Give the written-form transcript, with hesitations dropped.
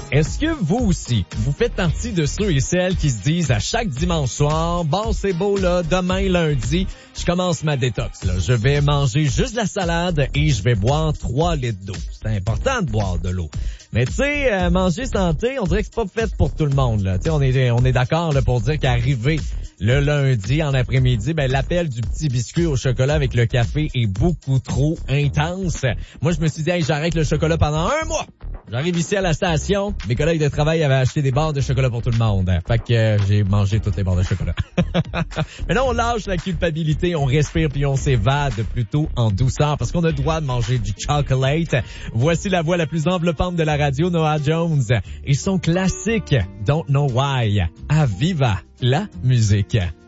Est-ce que vous aussi, vous faites partie de ceux et celles qui se disent à chaque dimanche soir, bon c'est beau là, demain lundi, je commence ma détox là. Je vais manger juste de la salade et je vais boire 3 litres d'eau. C'est important de boire de l'eau. Mais tu sais, manger santé, on dirait que c'est pas fait pour tout le monde là. Tu sais, on est d'accord là pour dire qu'arriver le lundi en après-midi, ben l'appel du petit biscuit au chocolat avec le café est beaucoup trop intense. Moi, je me suis dit, hey, j'arrête le chocolat pendant 1 mois. J'arrive ici à la station, mes collègues de travail avaient acheté des barres de chocolat pour tout le monde. Fait que j'ai mangé toutes les barres de chocolat. Mais là, on lâche la culpabilité, on respire puis on s'évade plutôt en douceur parce qu'on a le droit de manger du chocolate. Voici la voix la plus enveloppante de la radio, Noah Jones, et son classique Don't Know Why. À Viva la musique.